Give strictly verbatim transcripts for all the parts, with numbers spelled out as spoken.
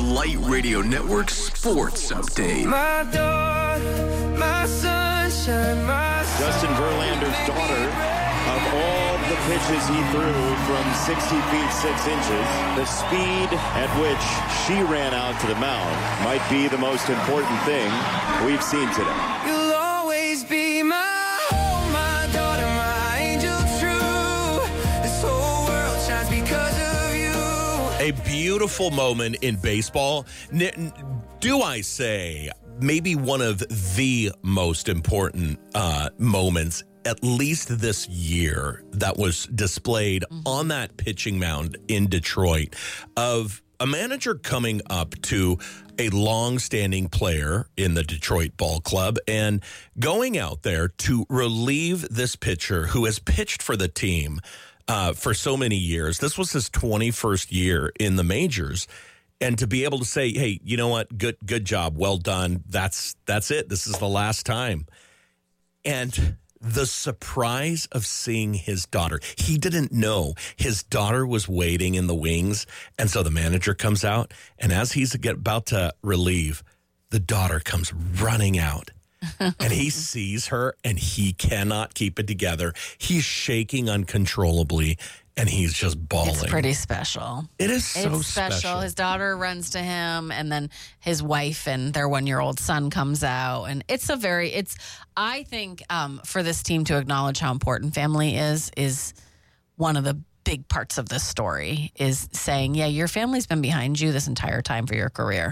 Light Radio Network Sports Update. My daughter, my sunshine, my Justin Verlander's daughter, of all the pitches he threw from sixty feet, six inches, the speed at which she ran out to the mound might be the most important thing we've seen today. You'll always be my home, my daughter, my angel true. This whole world shines because of you. A beautiful moment in baseball. N- do I say maybe one of the most important uh, moments, at least this year, that was displayed mm-hmm. on that pitching mound in Detroit, of a manager coming up to a long-standing player in the Detroit Ball Club and going out there to relieve this pitcher who has pitched for the team uh, for so many years. This was his twenty-first year in the majors. And to be able to say, hey, you know what? Good good job. Well done. That's that's it. This is the last time. And the surprise of seeing his daughter. He didn't know his daughter was waiting in the wings. And so the manager comes out. And as he's about to relieve, the daughter comes running out. And he sees her and he cannot keep it together. He's shaking uncontrollably. And he's just bawling. It's pretty special. It is so it's special. special. His daughter runs to him, and then his wife and their one-year-old son comes out. And it's a very, it's, I think um, for this team to acknowledge how important family is, is one of the big parts of this story, is saying, yeah, your family's been behind you this entire time for your career.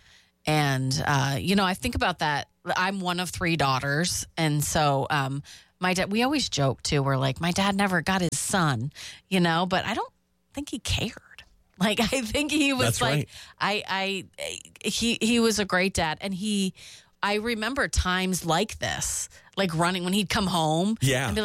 And, uh, you know, I think about that. I'm one of three daughters. And so, um, my dad, we always joke too. We're like, my dad never got his son, you know, but I don't think he cared. Like, I think he was That's like, right. I, I, he, he was a great dad. And he, I remember times like this, like running when he'd come home. Yeah. And be